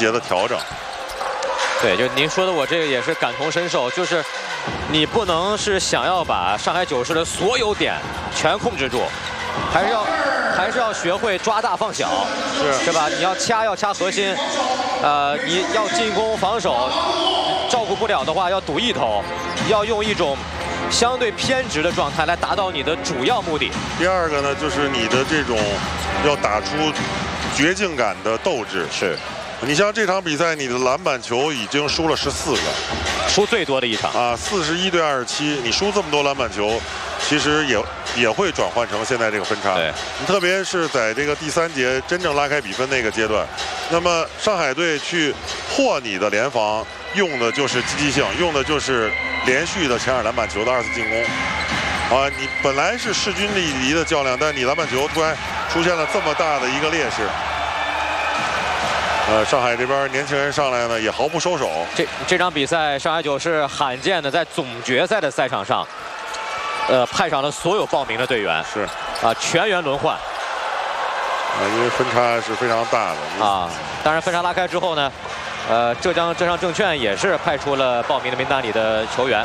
节的调整。 对，就您说的，我这个也是感同身受，就是你不能是想要把上海九世的所有点全控制住，还是要学会抓大放小，是吧？你要掐核心，你要进攻防守，照顾不了的话要赌一头，要用一种相对偏执的状态来达到你的主要目的。 第二个呢，就是你的这种要打出绝境感的斗志。 是。 你像这场比赛，你的篮板球已经输了14个， 输最多的一场啊，41对27，你输这么多篮板球，其实也会转换成现在这个分差。 对， 你特别是在这个第3节真正拉开比分那个阶段，那么上海队去破你的联防，用的就是积极性，用的就是连续的抢篮板球的2次进攻。啊，你本来是势均力敌的较量，但你篮板球突然出现了这么大的一个劣势。上海这边年轻人上来呢，也毫不收手。 这场比赛，上海九世罕见的在总决赛的赛场上，派上了所有报名的队员， 是全员轮换。 因为分差是非常大的啊。当然，分差拉开之后呢，浙江浙商证券也是派出了报名的名单里的球员。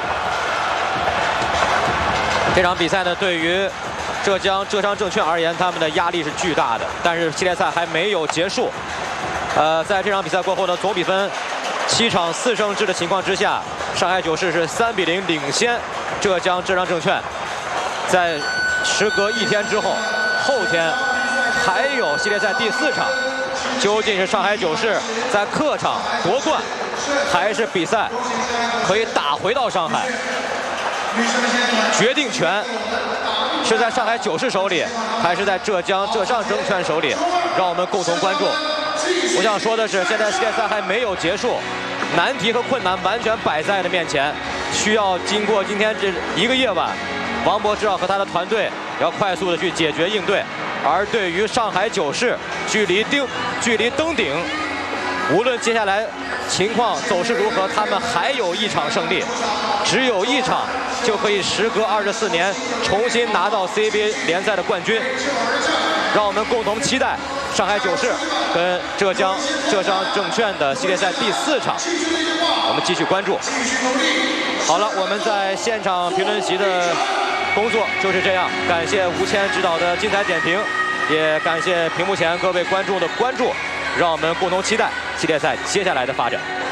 这场比赛呢，对于浙江浙商证券而言，他们的压力是巨大的。但是系列赛还没有结束。在这场比赛过后呢，总比分7场4胜制的情况之下，上海九世是3比0领先浙江浙商证券。在时隔1天之后，后天还有系列赛第4场，究竟是上海九世在客场夺冠，还是比赛可以打回到上海？决定权是在上海九世手里，还是在浙江浙商证券手里？让我们共同关注。我想说的是，现在系列赛还没有结束，难题和困难完全摆在了面前，需要经过今天这一个夜晚，王柏芝和他的团队要快速的去解决应对。而对于上海九世，距离登顶，无论接下来情况走势如何，他们还有1场胜利，只有1场就可以时隔24年重新拿到 CBA 联赛的冠军。让我们共同期待上海九世跟浙江浙商证券的系列赛第4场，我们继续关注。好了，我们在现场评论席的工作就是这样，感谢吴谦指导的精彩点评，也感谢屏幕前各位观众的关注，让我们共同期待系列赛接下来的发展。